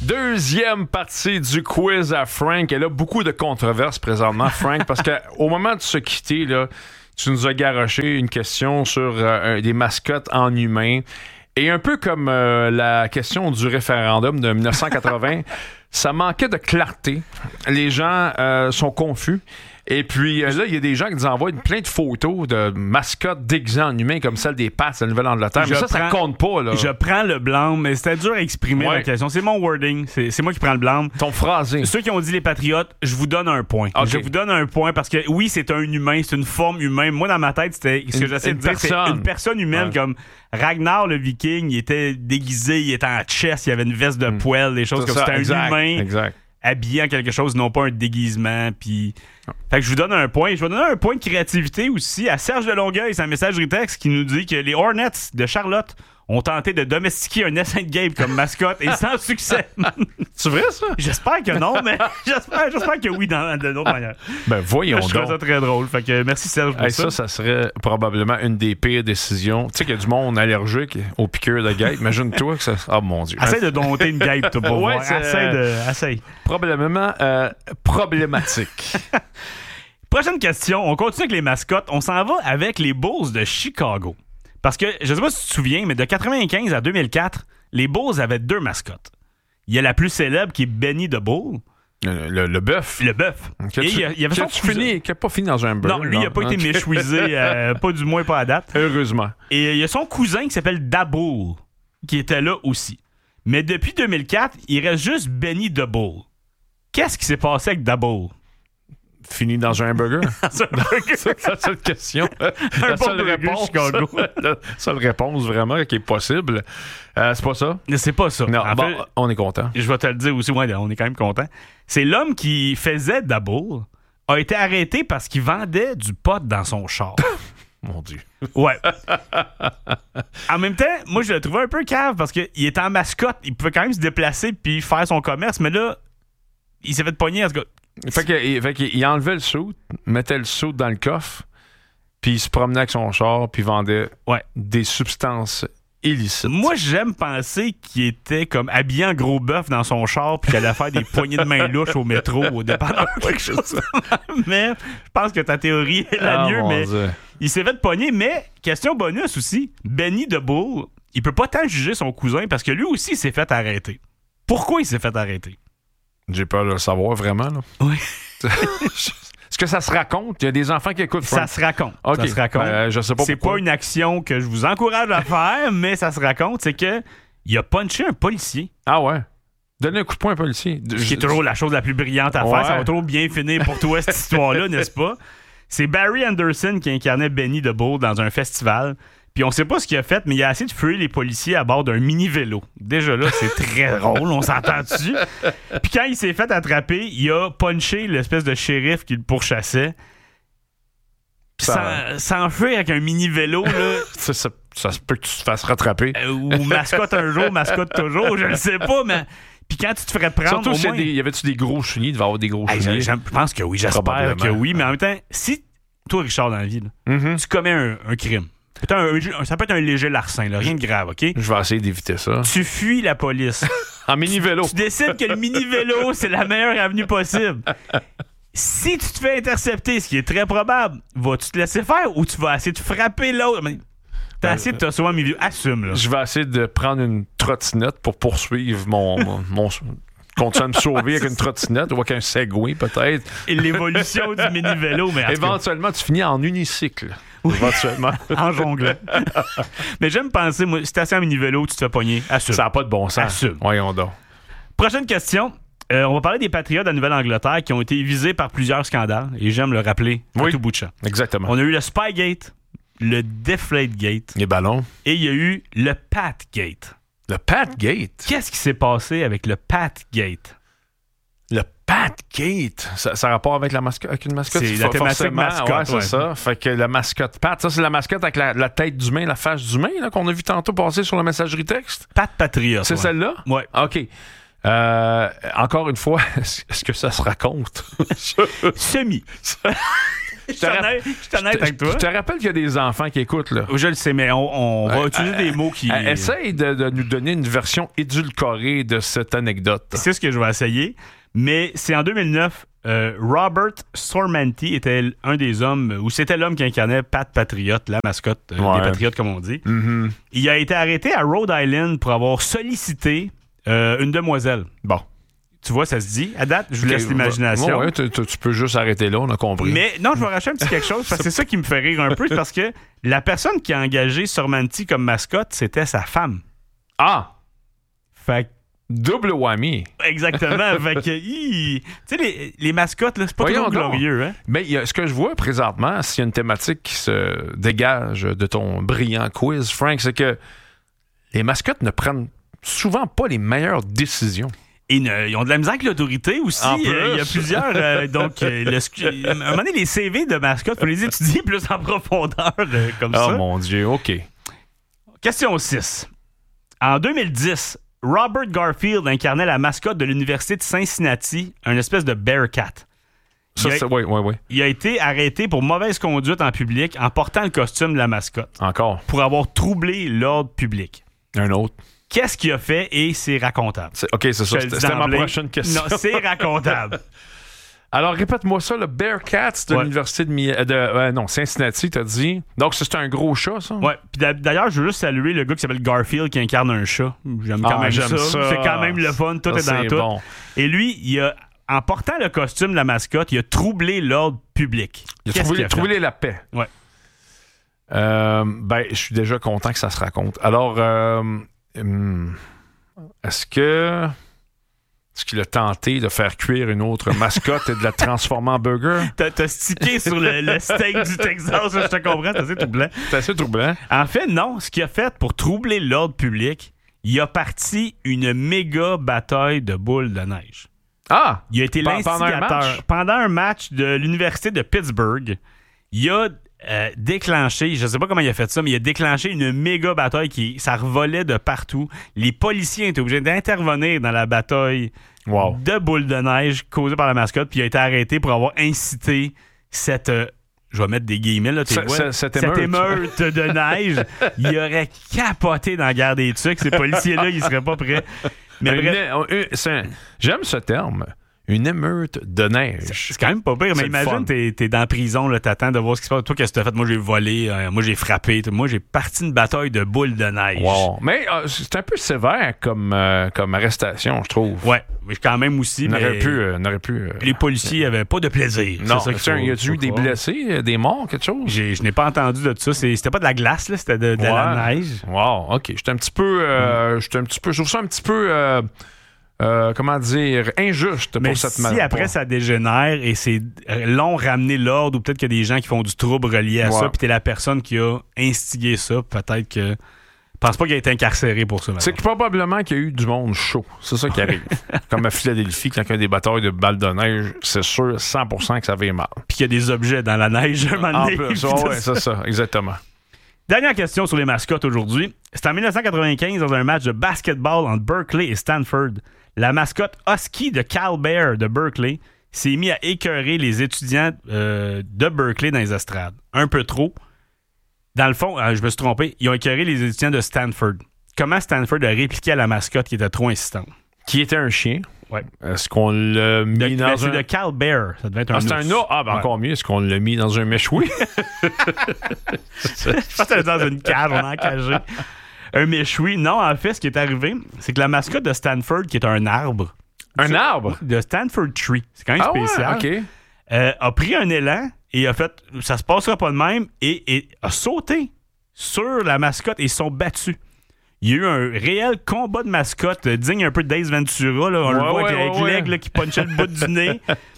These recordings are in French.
Deuxième partie du quiz à Frank. Et là, beaucoup de controverses présentement, Frank, parce qu'au moment de se quitter, là, tu nous as garoché une question sur des mascottes en humain. Et un peu comme la question du référendum de 1980, ça manquait de clarté. Les gens sont confus. Et puis là, il y a des gens qui nous envoient plein de photos de mascottes déguisées en humains comme celle des Pats de la Nouvelle-Angleterre. Mais ça compte pas, là. Je prends le blâme, mais c'était dur à exprimer la question. C'est mon wording. C'est moi qui prends le blâme. Ton phrasé. Ceux qui ont dit les Patriotes, je vous donne un point. Okay. Je vous donne un point parce que oui, c'est un humain, c'est une forme humaine. Moi, dans ma tête, c'était ce que j'essaie de dire, c'est une personne humaine comme Ragnar le Viking. Il était déguisé, il était en chess, il avait une veste de poêle, des choses comme ça. C'était un humain. Exact. Habillé en quelque chose, non pas un déguisement. Puis, fait que je vous donne un point. Je vais donner un point de créativité aussi à Serge de Longueuil, c'est un messagerie texte qui nous dit que les Hornets de Charlotte ont tenté de domestiquer un essaim de Gabe comme mascotte et sans succès. C'est vrai, ça? J'espère que non, mais j'espère que oui, de d'autres manières. Ben, voyons donc. Je trouve ça très drôle. Fait que merci, Serge, pour ça. Ça serait probablement une des pires décisions. Tu sais qu'il y a du monde allergique aux piqûres de guêpe. Imagine-toi que ça... Oh, mon Dieu. Essaye de dompter une guêpe, toi, pour voir. Essaye. Probablement problématique. Prochaine question. On continue avec les mascottes. On s'en va avec les Bulls de Chicago. Parce que, je sais pas si tu te souviens, mais de 95 à 2004, les Bulls avaient 2 mascottes. Il y a la plus célèbre qui est Benny the Bull. Le bœuf. Le bœuf. Et il y avait qui n'a pas fini dans un burger. Non, lui, il n'a pas été méchouisé, pas du moins pas à date. Heureusement. Et il y a son cousin qui s'appelle Dabull, qui était là aussi. Mais depuis 2004, il reste juste Benny the Bull. Qu'est-ce qui s'est passé avec Dabull? Fini dans un burger? C'est la seule question. La seule réponse. La seule réponse vraiment qui est possible. C'est pas ça? C'est pas ça. Non, fait, on est content. Je vais te le dire aussi, ouais, on est quand même content. C'est l'homme qui faisait Dabull a été arrêté parce qu'il vendait du pot dans son char. Mon Dieu. Ouais. En même temps, moi, je le trouvais un peu cave parce qu'il était en mascotte. Il pouvait quand même se déplacer puis faire son commerce, mais là, il s'est fait pogner à ce gars. Fait qu'il enlevait le saut, mettait le saut dans le coffre, puis il se promenait avec son char, puis vendait des substances illicites. Moi, j'aime penser qu'il était comme habillé en gros bœuf dans son char, puis qu'il allait faire des poignées de main louches au métro, au dépanneur, quelque chose. Mais je pense que ta théorie est la mieux, mais Dieu. Il s'est fait pogner. Mais, question bonus aussi, Benny the Bull, il peut pas tant juger son cousin parce que lui aussi, il s'est fait arrêter. Pourquoi il s'est fait arrêter? J'ai peur de le savoir, vraiment. Là. Oui. Est-ce que ça se raconte? Il y a des enfants qui écoutent. Ça se raconte. Okay. Ça se raconte. Je sais pas c'est pourquoi. Pas une action que je vous encourage à faire, mais ça se raconte. C'est que il a punché un policier. Ah ouais? Donner un coup de poing à un policier. Ce qui est toujours la chose la plus brillante à faire. Ça va toujours bien finir pour toi, cette histoire-là, n'est-ce pas? C'est Barry Anderson qui incarnait Benny the Bull dans un festival. Puis on sait pas ce qu'il a fait, mais il a essayé de fuir les policiers à bord d'un mini-vélo. Déjà là, c'est très drôle, on s'entend dessus. Puis quand il s'est fait attraper, il a punché l'espèce de shérif qui le pourchassait. S'enfuir avec un mini-vélo, là... ça se peut que tu te fasses rattraper. Ou mascotte un jour, mascotte toujours, je ne sais pas, mais... Puis quand tu te ferais prendre, surtout, au moins... y avait-tu des gros chenilles? Il devait y avoir des gros chenilles. Je pense que oui, j'espère que oui. Mais en même temps, si toi, Richard, dans la vie, là, tu commets un crime, ça peut être un léger larcin, là, rien de grave, OK? Je vais essayer d'éviter ça. Tu fuis la police. En mini-vélo. Tu décides que le mini-vélo, c'est la meilleure avenue possible. Si tu te fais intercepter, ce qui est très probable, vas-tu te laisser faire ou tu vas essayer de frapper l'autre? T'as essayé de te sauver un milieu. Assume, là. Je vais essayer de prendre une trottinette pour poursuivre mon continuer à me sauver avec une trottinette ou avec un Segway, peut-être. Et l'évolution du mini-vélo, mais éventuellement, tu finis en unicycle. Oui. Éventuellement. En jonglant. Mais j'aime penser, moi, si t'es assis en mini-vélo, tu te fais pogner. Assume. Ça n'a pas de bon sens. Assume. Voyons donc. Prochaine question. On va parler des Patriotes de la Nouvelle-Angleterre qui ont été visés par plusieurs scandales. Et j'aime le rappeler à tout bout de champ. Exactement. On a eu le Spygate, le Deflategate. Les ballons. Et il y a eu le Patgate. Le Patgate? Qu'est-ce qui s'est passé avec le Patgate? Le Patgate? Ça a rapport avec une mascotte? C'est la thématique mascotte. Ouais, c'est ça. Fait que la mascotte Pat, ça, c'est la mascotte avec la tête d'humain, la face d'humain, là, qu'on a vu tantôt passer sur la messagerie texte. Pat Patriote. C'est celle-là? Oui. OK. Encore une fois, est-ce que ça se raconte? Semi. Je suis honnête avec toi. Je te rappelle qu'il y a des enfants qui écoutent, là. Je le sais, mais on va utiliser des mots qui... Essaye de nous donner une version édulcorée de cette anecdote. C'est ce que je vais essayer. Mais c'est en 2009, Robert Sormanti était un des hommes, ou c'était l'homme qui incarnait Pat Patriot, la mascotte des Patriotes, comme on dit. Mm-hmm. Il a été arrêté à Rhode Island pour avoir sollicité une demoiselle. Bon. Tu vois, ça se dit. À date, je vous laisse l'imagination. Oui, tu peux juste arrêter là, on a compris. Mais non, je vais racheter un petit quelque chose, parce que c'est ça qui me fait rire un peu, parce que la personne qui a engagé Sormanti comme mascotte, c'était sa femme. Ah! Fait que double whammy. exactement. Fait que, tu sais, les mascottes, là, c'est pas toujours glorieux. Hein? Mais ce que je vois présentement, s'il y a une thématique qui se dégage de ton brillant quiz, Frank, c'est que les mascottes ne prennent souvent pas les meilleures décisions. Et ils ont de la misère avec l'autorité aussi. Il y a plusieurs. Donc, à un moment donné, les CV de mascottes, il faut les étudier plus en profondeur comme ça. Oh mon Dieu, OK. Question 6. En 2010, Robert Garfield incarnait la mascotte de l'Université de Cincinnati, un espèce de Bearcat. Oui. Il a été arrêté pour mauvaise conduite en public en portant le costume de la mascotte. Encore. Pour avoir troublé l'ordre public. Un autre. Qu'est-ce qu'il a fait et c'est racontable. OK, c'est ça. C'était ma prochaine question. Non, c'est racontable. Alors, répète-moi ça, le Bearcat de l'Université de Cincinnati, t'as dit. Donc, c'est un gros chat, ça? Ouais. Puis d'ailleurs, je veux juste saluer le gars qui s'appelle Garfield qui incarne un chat. J'aime quand même ça. C'est quand même le fun. Tout est dans tout. Bon. Et lui, en portant le costume de la mascotte, il a troublé l'ordre public. Il a troublé la paix. Ouais. Je suis déjà content que ça se raconte. Alors, est-ce qu'il a tenté de faire cuire une autre mascotte et de la transformer en burger? T'as stické sur le steak du Texas, je te comprends, c'est assez troublant. C'est assez troublant. En fait, non. Ce qu'il a fait pour troubler l'ordre public, il a parti une méga bataille de boules de neige. Ah! Il a été l'instigateur. Pendant un match de l'Université de Pittsburgh, il a déclenché, je sais pas comment il a fait ça, mais il a déclenché une méga bataille ça revolait de partout. Les policiers étaient obligés d'intervenir dans la bataille de boules de neige causée par la mascotte, puis il a été arrêté pour avoir incité cette... je vais mettre des guillemets, là, cette émeute de neige. Il aurait capoté dans la guerre des tucs. Ces policiers-là, ils seraient pas prêts. Mais j'aime ce terme. Une émeute de neige. C'est quand même pas pire, mais imagine, t'es dans la prison, là, t'attends de voir ce qui se passe. Toi, qu'est-ce que t'as fait? Moi, j'ai volé, moi, j'ai frappé. Moi, j'ai parti une bataille de boules de neige. Wow. Mais c'est un peu sévère comme arrestation, je trouve. Ouais, mais quand même aussi. On aurait pu. Les policiers avaient pas de plaisir. Non, y a-tu eu des blessés, des morts, quelque chose? Je n'ai pas entendu de ça. C'était pas de la glace, là, c'était de la neige. Wow, OK. J'étais un petit peu. Je trouve ça un petit peu. Comment dire, injuste pour cette si après ça dégénère et c'est long ramener l'ordre ou peut-être qu'il y a des gens qui font du trouble relié à ça puis t'es la personne qui a instigé ça, peut-être que je pense pas qu'il a été incarcéré pour ça. C'est que probablement qu'il y a eu du monde chaud. C'est ça qui arrive. Comme à Philadelphie, quand il y a des batailles de balles de neige, c'est sûr 100% que ça va mal. Puis qu'il y a des objets dans la neige un moment donné. C'est ça, exactement. Dernière question sur les mascottes aujourd'hui. C'est en 1995 dans un match de basketball entre Berkeley et Stanford. La mascotte Husky de Cal Bear de Berkeley s'est mis à écœurer les étudiants de Berkeley dans les estrades. Un peu trop. Dans le fond, je me suis trompé, ils ont écœuré les étudiants de Stanford. Comment Stanford a répliqué à la mascotte qui était trop insistante? Qui était un chien. Ouais. Est-ce qu'on l'a mis dans c'est de Cal Bear. Ça devait être un ours. C'est un ours. Encore mieux. Est-ce qu'on l'a mis dans un méchoui? Je pense que c'était dans une cage, on a encagé. Un méchoui. Non, en fait, ce qui est arrivé, c'est que la mascotte de Stanford, qui est un arbre. Un arbre? De Stanford Tree. C'est quand même spécial. Ouais, OK. A pris un élan et a fait ça se passera pas de même et a sauté sur la mascotte et ils se sont battus. Il y a eu un réel combat de mascotte digne un peu de Dace Ventura. Là. On le voit avec l'aigle qui punchait le bout du nez.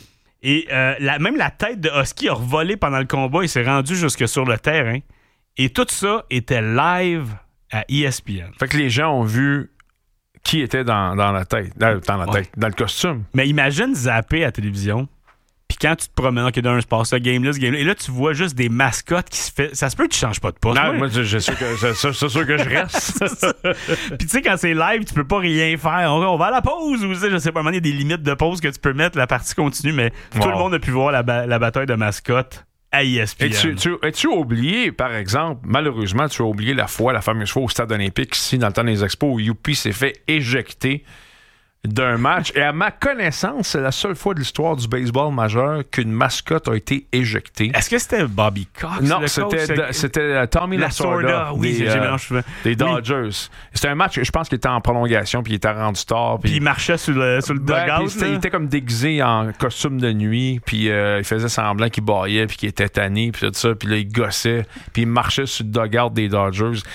Et même la tête de Husky a revolé pendant le combat. Il s'est rendu jusque sur le terrain. Et tout ça était live à ESPN. Fait que les gens ont vu qui était dans la tête, dans le costume. Mais imagine zapper à la télévision. Puis quand tu te promènes, OK, d'un sport, ce game-là, et là, tu vois juste des mascottes qui se fait. Ça se peut que tu changes pas de poste. Non, moi, c'est sûr que je reste. Puis tu sais, quand c'est live, tu peux pas rien faire. On va à la pause. Ou je sais pas, il y a des limites de pause que tu peux mettre, la partie continue, mais tout le monde a pu voir la bataille de mascottes à ESPN. As-tu oublié, par exemple, malheureusement, tu as oublié la fameuse fois au Stade olympique, ici, dans le temps des expos, où Youpi s'est fait éjecter d'un match. Et à ma connaissance, c'est la seule fois de l'histoire du baseball majeur qu'une mascotte a été éjectée. Est-ce que c'était Bobby Cox? Non, c'était Tommy Lasorda des Dodgers. Oui. C'était un match, je pense qu'il était en prolongation, puis il était rendu tard. Puis il marchait sur le dugout. Il était comme déguisé en costume de nuit, puis il faisait semblant qu'il baillait, puis qu'il était tanné, puis tout ça. Puis là, il gossait, puis il marchait sur le dugout des Dodgers.